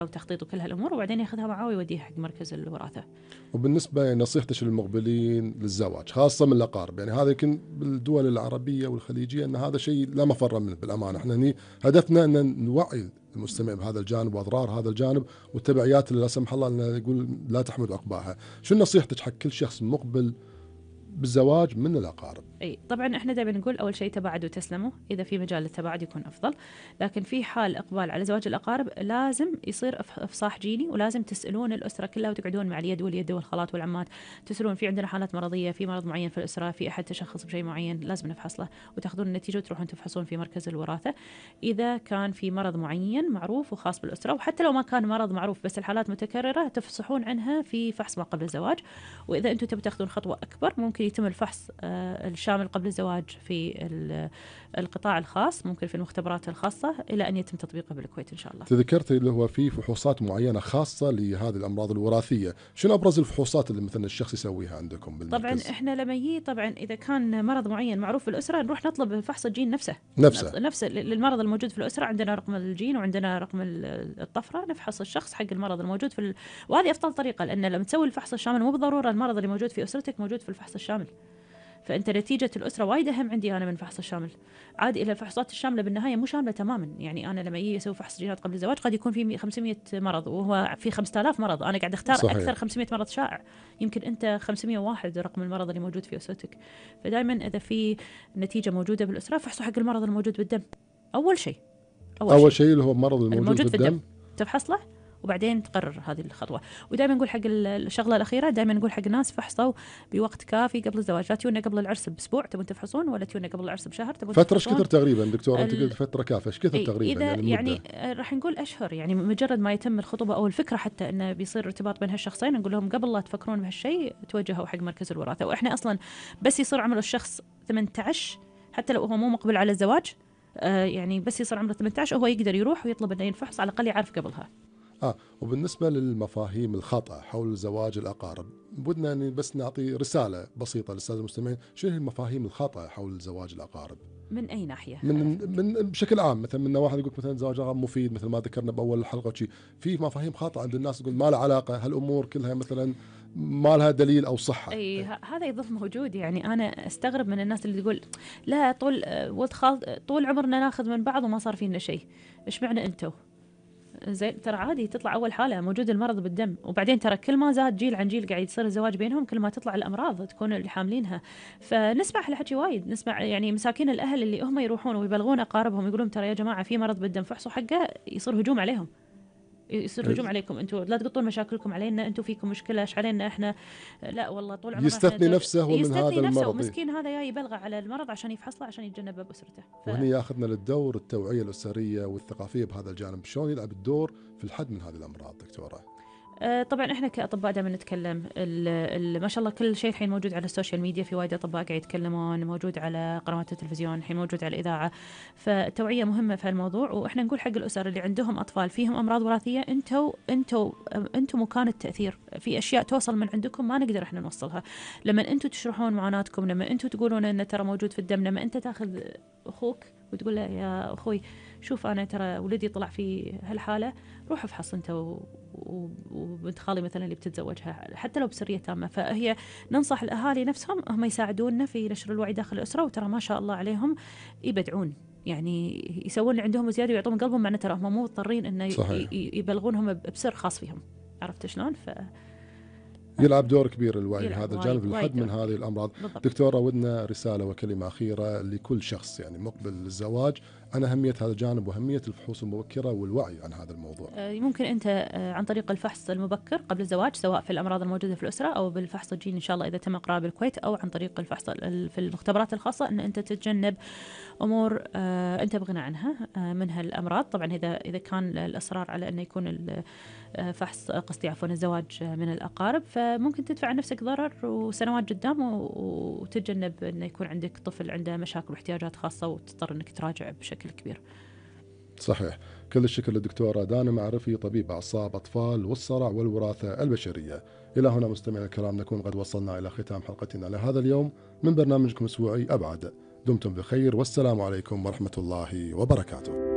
وتخطيط وكل هالامور، وبعدين ياخذها معاه ويوديها حق مركز الوراثه. وبالنسبة نصيحتك للمقبلين للزواج خاصة من الأقارب، يعني هذا يمكن بالدول العربية والخليجية أن هذا شيء لا مفر منه بالأمانة، احنا هني هدفنا أن نوعي المستمع بهذا الجانب وأضرار هذا الجانب والتبعيات اللي لا سمح الله أن يقول لا تحمل عقباها. شو نصيحتك حق كل شخص مقبل بالزواج من الأقارب؟ اي طبعا احنا دائما نقول اول شيء تباعدوا وتسلموا، اذا في مجال للتباعد يكون افضل، لكن في حال اقبال على زواج الاقارب لازم يصير افصاح جيني، ولازم تسالون الاسره كلها وتقعدون مع اليد واليد والخالات والعمات، تسالون في عندنا حالات مرضيه، في مرض معين في الاسره، في احد تشخص بشيء معين لازم نفحص له، وتاخذون النتيجه وتروحون تفحصون في مركز الوراثه اذا كان في مرض معين معروف وخاص بالاسره، وحتى لو ما كان مرض معروف بس الحالات متكرره تفصحون عنها في فحص ما قبل الزواج. واذا انتم تبي تاخذون خطوه اكبر ممكن يتم الفحص الشامل قبل الزواج في القطاع الخاص، ممكن في المختبرات الخاصة، إلى أن يتم تطبيقه بالكويت إن شاء الله. تذكرت اللي هو في فحوصات معينة خاصة لهذه الأمراض الوراثية، شنو أبرز الفحوصات اللي مثلا الشخص يسويها عندكم بالمركز؟ طبعا إحنا لما يجي طبعا إذا كان مرض معين معروف في الأسرة نروح نطلب فحص الجين نفسه للمرض الموجود في الأسرة، عندنا رقم الجين وعندنا رقم الطفرة، نفحص الشخص حق المرض الموجود وهذه أفضل طريقة، لأن لما تسوي الفحص الشامل مو بالضرورة المرض اللي موجود في أسرتك موجود في الفحص الشامل، فأنت نتيجة الأسرة وايد أهم عندي أنا من فحص الشامل. عادي إلى الفحوصات الشاملة بالنهاية مو شاملة تماما، يعني أنا لما يجي أسوي فحص جينات قبل الزواج قد يكون في 500 مرض وهو في 5000 مرض، أنا قاعد أختار صحيح. أكثر 500 مرض شائع، يمكن أنت 501 رقم المرض اللي موجود في أسرتك. فدائما إذا في نتيجة موجودة بالأسرة فحصوا حق المرض الموجود بالدم أول شيء. أول شيء اللي هو المرض الموجود في الدم تفحص له وبعدين تقرر هذه الخطوة. ودائما نقول حق الشغلة الأخيرة، دائما نقول حق الناس فحصوا بوقت كافي قبل الزواج، لا تيونا قبل العرس بأسبوع تبون تفحصون، ولا تيونا قبل العرس بشهر تبون فترة. ايش كثر تقريبا دكتور انت قلت فترة كافية، ايش كثر تقريبا يعني راح نقول أشهر، يعني مجرد ما يتم الخطوبة أو الفكرة حتى أنه بيصير ارتباط بين هالشخصين نقول لهم قبل لا تفكرون بهالشيء توجهوا حق مركز الوراثة. وإحنا أصلا بس يصير عمره الشخص 18 حتى لو هو مو مقبل على الزواج، يعني بس يصير عمره 18 هو يقدر يروح ويطلب انه ينفحص على الاقل يعرف قبلها. وبالنسبة للمفاهيم الخطأ حول زواج الأقارب بدنا يعني بس نعطي رسالة بسيطة للسادة المستمعين، شنو هي المفاهيم الخطأ حول زواج الأقارب؟ من أي ناحية؟ من بشكل عام، مثلا من واحد يقول مثلا زواج الأقارب مفيد مثل ما ذكرنا بأول الحلقة، شيء في مفاهيم خاطئة عند الناس تقول ما له علاقة، هالأمور كلها مثلا ما لها دليل أو صحة. أي هذا يظل موجود، يعني أنا أستغرب من الناس اللي تقول لا طول عمرنا ناخذ من بعض وما صار فينا شيء، إيش معنى أنتوا؟ زين ترى عادي تطلع أول حالة موجود المرض بالدم، وبعدين ترى كل ما زاد جيل عن جيل قاعد يصير الزواج بينهم كل ما تطلع الأمراض تكون اللي حاملينها. فنسمع هالحكي وايد، نسمع يعني مساكين الأهل اللي هم يروحون ويبلغون أقاربهم يقولون ترى يا جماعة في مرض بالدم فحصوا حقه، يصير هجوم عليهم، يصير هجوم عليكم، انتم لا تقطون مشاكلكم علينا، انتم فيكم مشكله، ايش علينا احنا؟ لا والله طول عمرنا يستثني نفسه هو من هذا المرض، مسكين هذا جاي يبلغ على المرض عشان يفحص له عشان يتجنبه باسرته. وهنا ياخذنا للدور التوعيه الاسريه والثقافيه بهذا الجانب، شلون يلعب الدور في الحد من هذه الامراض دكتوره؟ طبعا احنا كاطباء دائما نتكلم ما شاء الله كل شيء الحين موجود على السوشيال ميديا، في وايد اطباء قاعد يتكلمون، موجود على قنوات التلفزيون، الحين موجود على الاذاعه، فالتوعيه مهمه في الموضوع. واحنا نقول حق الاسر اللي عندهم اطفال فيهم امراض وراثيه، انتم مكان التاثير في اشياء توصل من عندكم ما نقدر احنا نوصلها. لما انتم تشرحون معاناتكم، لما انتم تقولون انه ترى موجود في الدم، لما انت تاخذ اخوك وتقول له يا اخوي شوف انا ترى ولدي طلع في هالحاله، روح افحص انت وبنت خالي مثلا اللي بتتزوجها، حتى لو بسريه تامه. فهي ننصح الاهالي نفسهم هم يساعدونا في نشر الوعي داخل الاسره، وترى ما شاء الله عليهم يبدعون، يعني يسوون اللي عندهم زياده ويعطون قلبهم، معنا ترى هم مو مضطرين انه يبلغونهم بسر خاص فيهم، عرفت شلون؟ يلعب دور كبير الوعي هذا الجانب للحد من هذه الأمراض. بالضبط. دكتورة ودنا رسالة وكلمة أخيرة لكل شخص يعني مقبل للزواج عن أهمية هذا الجانب وأهمية الفحوص المبكرة والوعي عن هذا الموضوع. ممكن أنت عن طريق الفحص المبكر قبل الزواج سواء في الأمراض الموجودة في الأسرة أو بالفحص الجيني إن شاء الله إذا تم إقراره بالكويت، أو عن طريق الفحص في المختبرات الخاصة أن أنت تتجنب أمور أنت بغنى عنها من هالأمراض. طبعا إذا كان الإصرار على أنه يكون الفحص الزواج من الأقارب، فممكن تدفع عن نفسك ضرر وسنوات قدام وتتجنب أنه يكون عندك طفل عنده مشاكل واحتياجات خاصة وتضطر أنك تراجع بشكل كبير. صحيح. كل الشكر للدكتورة دانا معرفي، طبيب أعصاب أطفال والصرع والوراثة البشرية. إلى هنا مستمعينا الكرام نكون قد وصلنا إلى ختام حلقتنا لهذا اليوم من برنامجكم الأسبوعي أبعد. دمتم بخير والسلام عليكم ورحمة الله وبركاته.